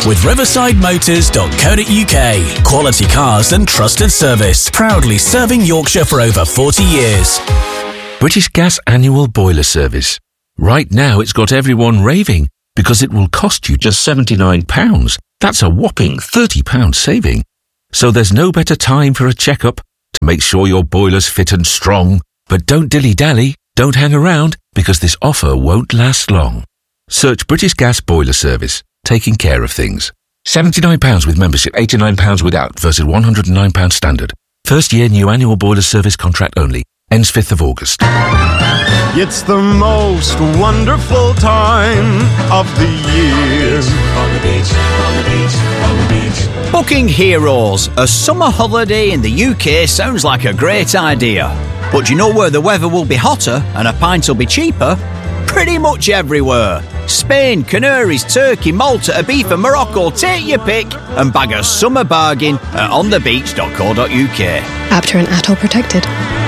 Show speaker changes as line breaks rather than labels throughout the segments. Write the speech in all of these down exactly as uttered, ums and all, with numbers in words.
with riverside motors dot co dot uk. Quality cars and trusted service. Proudly serving Yorkshire for over forty years.
British Gas Annual Boiler Service. Right now it's got everyone raving because it will cost you just seventy-nine pounds. That's a whopping thirty pounds saving. So there's no better time for a checkup to make sure your boiler's fit and strong. But don't dilly-dally, don't hang around, because this offer won't last long. Search British Gas Boiler Service, taking care of things. seventy-nine pounds with membership, eighty-nine pounds without versus one hundred and nine pounds standard. First year new annual boiler service contract only. Ends fifth of August.
It's the most wonderful time of the year.
On the beach, on the beach, on the beach.
Booking Heroes. A summer holiday in the U K sounds like a great idea. But do you know where the weather will be hotter and a pint will be cheaper? Pretty much everywhere. Spain, Canaries, Turkey, Malta, Ibiza, Morocco. Take your pick and bag a summer bargain at on the beach dot co dot uk.
Apter and A T O protected.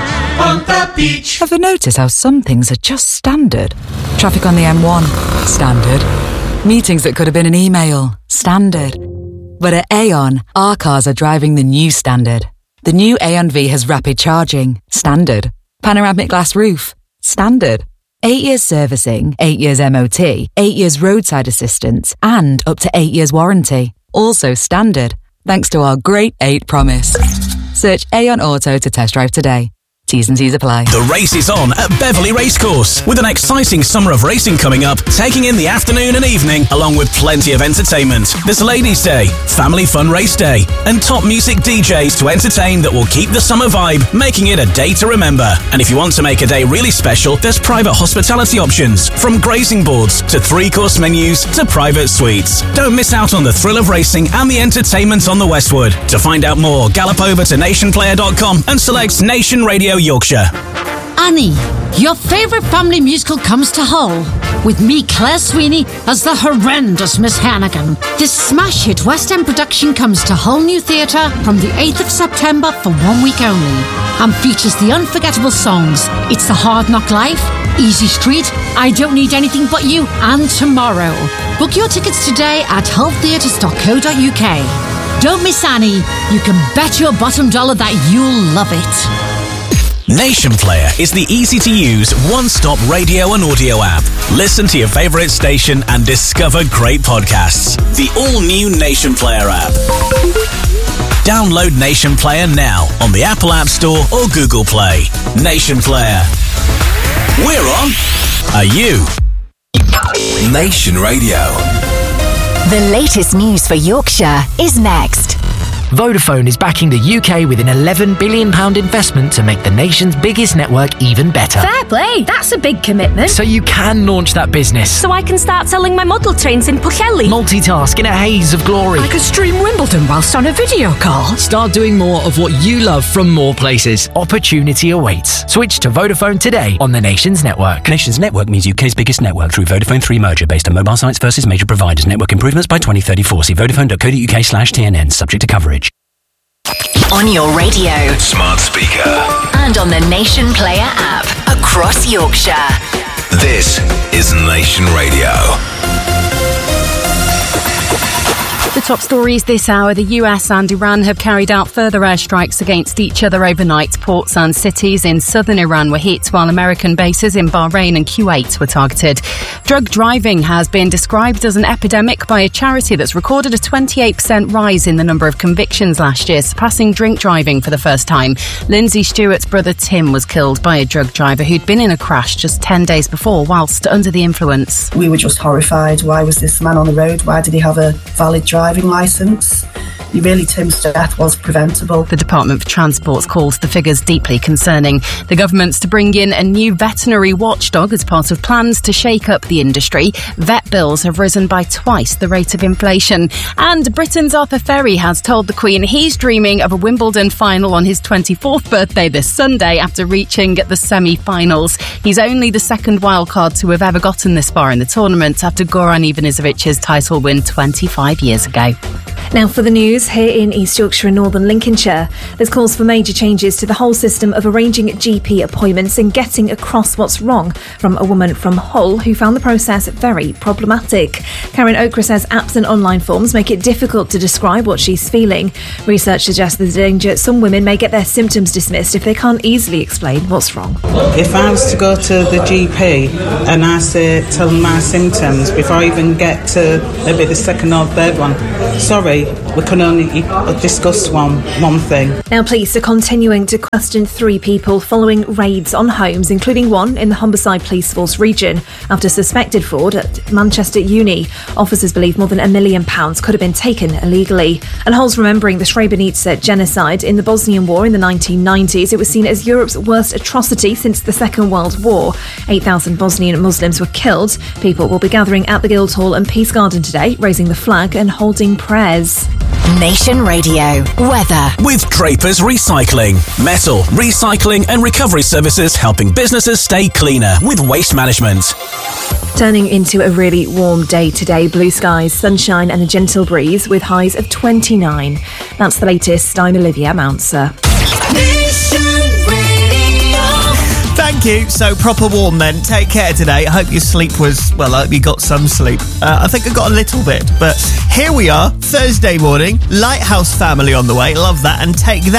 On the beach.
Ever notice how some things are just standard? Traffic on the M one, standard. Meetings that could have been an email, standard. But at Aon, our cars are driving the new standard. The new Aon V has rapid charging, standard. Panoramic glass roof, standard. Eight years servicing, eight years M O T, eight years roadside assistance, and up to eight years warranty. Also standard, thanks to our Great eight promise. Search Aon Auto to test drive today. T's and C's apply.
The race is on at Beverley Racecourse with an exciting summer of racing coming up, taking in the afternoon and evening, along with plenty of entertainment. There's Ladies' Day, Family Fun Race Day, and top music D Js to entertain that will keep the summer vibe, making it a day to remember. And if you want to make a day really special, there's private hospitality options, from grazing boards to three-course menus to private suites. Don't miss out on the thrill of racing and the entertainment on the Westwood. To find out more, gallop over to nation player dot com and select Nation Radio Yorkshire.
Annie, your favourite family musical comes to Hull, with me, Claire Sweeney, as the horrendous Miss Hannigan. This smash hit West End production comes to Hull New Theatre from the eighth of September for one week only, and features the unforgettable songs It's the Hard Knock Life, Easy Street, I Don't Need Anything But You, and Tomorrow. Book your tickets today at hull theatres dot co dot uk. Don't miss Annie. You can bet your bottom dollar that you'll love it.
Nation Player is the easy-to-use, one-stop radio and audio app. Listen to your favourite station and discover great podcasts. The all-new Nation Player app. Download Nation Player now on the Apple App Store or Google Play. Nation Player. We're on. Are you?
Nation Radio.
The latest news for Yorkshire is next.
Vodafone is backing the U K with an eleven billion pounds investment to make the nation's biggest network even better.
Fair play, that's a big commitment.
So you can launch that business.
So I can start selling my model trains in Pwllheli.
Multitask in a haze of glory.
I could stream Wimbledon whilst on a video call.
Start doing more of what you love from more places. Opportunity awaits. Switch to Vodafone today on the nation's network.
Nation's network means U K's biggest network through Vodafone three merger based on mobile sites versus major providers. Network improvements by twenty thirty-four. See vodafone dot co dot uk slash T N N. Subject to coverage.
On your radio,
smart speaker,
and on the Nation Player app across Yorkshire.
This is Nation Radio.
The top stories this hour. The U S and Iran have carried out further airstrikes against each other overnight. Ports and cities in southern Iran were hit, while American bases in Bahrain and Kuwait were targeted. Drug driving has been described as an epidemic by a charity that's recorded a twenty-eight percent rise in the number of convictions last year, surpassing drink driving for the first time. Lindsay Stewart's brother Tim was killed by a drug driver who'd been in a crash just ten days before whilst under the influence.
We were just horrified. Why was this man on the road? Why did he have a valid driving licence? Really, Tim's death was preventable.
The Department for Transport calls the figures deeply concerning. The government's to bring in a new veterinary watchdog as part of plans to shake up the industry. Vet bills have risen by twice the rate of inflation. And Britain's Arthur Ferry has told the Queen he's dreaming of a Wimbledon final on his twenty-fourth birthday this Sunday after reaching the semi-finals. He's only the second wildcard to have ever gotten this far in the tournament after Goran Ivanisovic's title win twenty-five years ago.
Now for the news here in East Yorkshire and Northern Lincolnshire. There's calls for major changes to the whole system of arranging G P appointments and getting across what's wrong from a woman from Hull who found the process very problematic. Karen Okra says apps and online forms make it difficult to describe what she's feeling. Research suggests there's a danger some women may get their symptoms dismissed if they can't easily explain what's wrong.
If I was to go to the G P and I say, tell them my symptoms before I even get to maybe the second or third one, sorry, we can only discuss one one thing.
Now police are continuing to question three people following raids on homes, including one in the Humberside Police Force region after suspected fraud at Manchester Uni. Officers believe more than a million pounds could have been taken illegally. And Hull's remembering the Srebrenica genocide in the Bosnian War in the nineteen nineties. It was seen as Europe's worst atrocity since the Second World War. eight thousand Bosnian Muslims were killed. People will be gathering at the Guildhall and Peace Garden today, raising the flag and holding prayers.
Nation Radio weather
with Draper's Recycling, metal recycling and recovery services, helping businesses stay cleaner with waste management.
Turning into a really warm day today, blue skies, sunshine and a gentle breeze with highs of twenty-nine. That's the latest. I'm Olivia Mounser.
Thank you. So proper warm then. Take care today. I hope your sleep was, well, I hope you got some sleep. Uh, I think I got a little bit. But here we are, Thursday morning. Lighthouse Family on the way. Love that. And Take That.